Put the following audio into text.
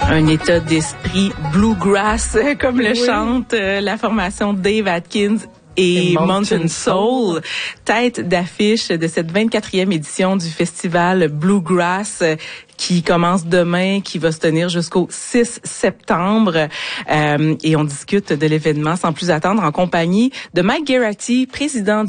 Un état d'esprit bluegrass, comme le chante la formation Dave Atkins et Mountain Soul, tête d'affiche de cette 24e édition du festival Bluegrass qui commence demain, qui va se tenir jusqu'au 6 septembre. Et on discute de l'événement sans plus attendre en compagnie de Mike Geraghty, président